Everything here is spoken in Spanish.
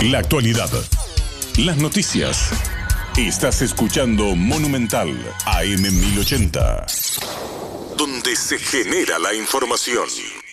La actualidad. Las noticias. Estás escuchando Monumental AM 1080. Donde se genera la información.